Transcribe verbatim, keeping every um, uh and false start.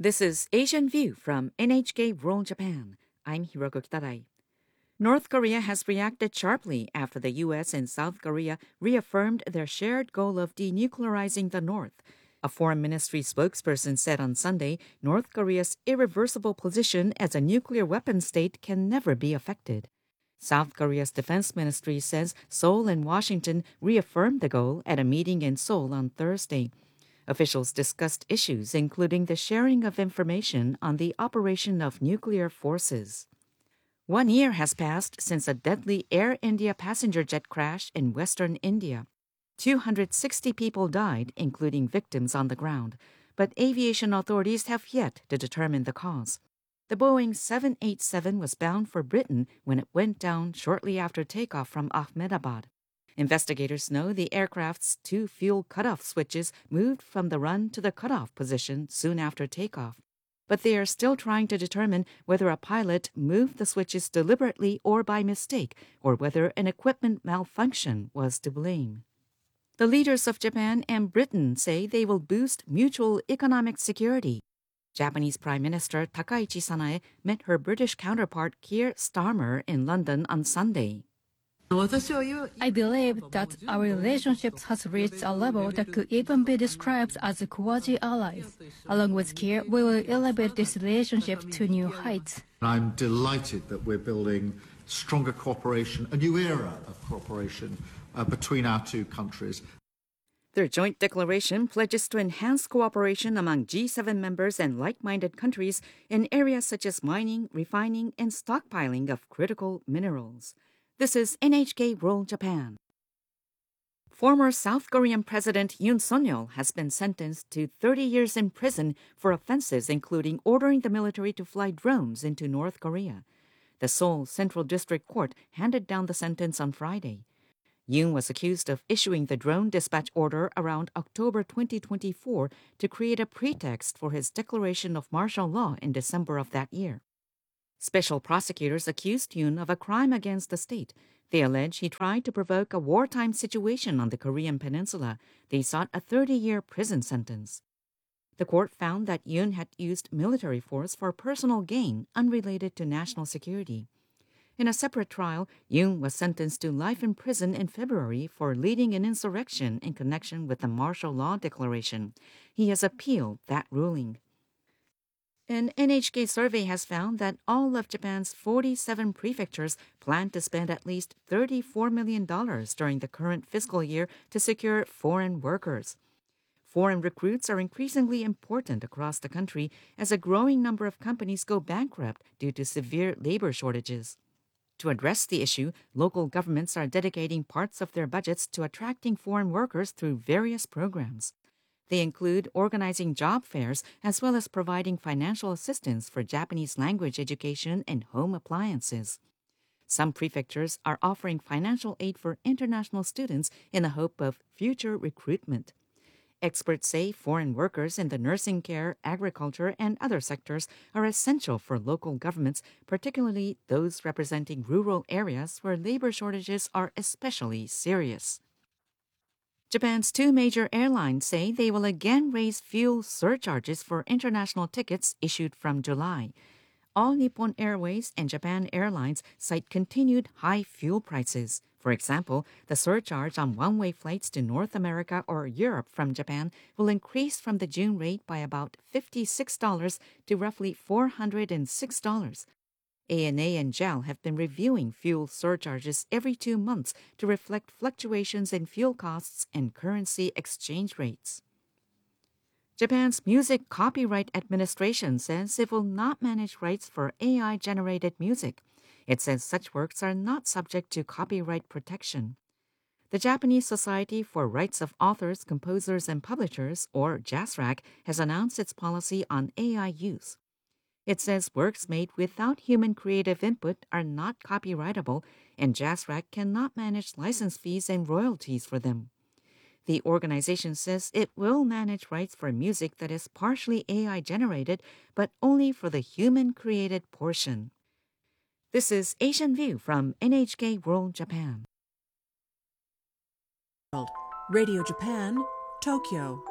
This is Asian View from N H K World Japan. I'm Hiroko Kitarai. North Korea has reacted sharply after the U S and South Korea reaffirmed their shared goal of denuclearizing the North. A foreign ministry spokesperson said on Sunday North Korea's irreversible position as a nuclear weapon state can never be affected. South Korea's defense ministry says Seoul and Washington reaffirmed the goal at a meeting in Seoul on Thursday. Officials discussed issues including the sharing of information on the operation of nuclear forces. One year has passed since a deadly Air India passenger jet crash in western India. two hundred sixty people died, including victims on the ground, but aviation authorities have yet to determine the cause. The Boeing seven eighty-seven was bound for Britain when it went down shortly after takeoff from Ahmedabad. Investigators know the aircraft's two fuel cutoff switches moved from the run to the cutoff position soon after takeoff, but they are still trying to determine whether a pilot moved the switches deliberately or by mistake, or whether an equipment malfunction was to blame. The leaders of Japan and Britain say they will boost mutual economic security. Japanese Prime Minister Takaichi Sanae met her British counterpart Keir Starmer in London on Sunday. I believe that our relationship has reached a level that could even be described as quasi-allies. Along with Keir, we will elevate this relationship to new heights. I'm delighted that we're building stronger cooperation, a new era of cooperation uh, between our two countries. Their joint declaration pledges to enhance cooperation among G seven members and like-minded countries in areas such as mining, refining, and stockpiling of critical minerals. This is N H K World Japan. Former South Korean President Yoon Suk-yeol has been sentenced to thirty years in prison for offenses including ordering the military to fly drones into North Korea. The Seoul Central District Court handed down the sentence on Friday. Yoon was accused of issuing the drone dispatch order around October twenty twenty-four to create a pretext for his declaration of martial law in December of that year. Special prosecutors accused Yoon of a crime against the state. They allege he tried to provoke a wartime situation on the Korean peninsula. They sought a thirty-year prison sentence. The court found that Yoon had used military force for personal gain unrelated to national security. In a separate trial, Yoon was sentenced to life in prison in February for leading an insurrection in connection with the martial law declaration. He has appealed that ruling. An N H K survey has found that all of Japan's forty-seven prefectures plan to spend at least thirty-four million dollars during the current fiscal year to secure foreign workers. Foreign recruits are increasingly important across the country as a growing number of companies go bankrupt due to severe labor shortages. To address the issue, local governments are dedicating parts of their budgets to attracting foreign workers through various programs. They include organizing job fairs as well as providing financial assistance for Japanese language education and home appliances. Some prefectures are offering financial aid for international students in the hope of future recruitment. Experts say foreign workers in the nursing care, agriculture, and other sectors are essential for local governments, particularly those representing rural areas where labor shortages are especially serious. Japan's two major airlines say they will again raise fuel surcharges for international tickets issued from July. All Nippon Airways and Japan Airlines cite continued high fuel prices. For example, the surcharge on one-way flights to North America or Europe from Japan will increase from the June rate by about fifty-six dollars to roughly four hundred six dollars. A N A and J A L have been reviewing fuel surcharges every two months to reflect fluctuations in fuel costs and currency exchange rates. Japan's Music Copyright Administration says it will not manage rights for A I-generated music. It says such works are not subject to copyright protection. The Japanese Society for Rights of Authors, Composers, and Publishers, or JASRAC, has announced its policy on A I use. It says works made without human creative input are not copyrightable, and JASRAC cannot manage license fees and royalties for them. The organization says it will manage rights for music that is partially A I-generated, but only for the human-created portion. This is Asian View from N H K World Japan. Radio Japan, Tokyo.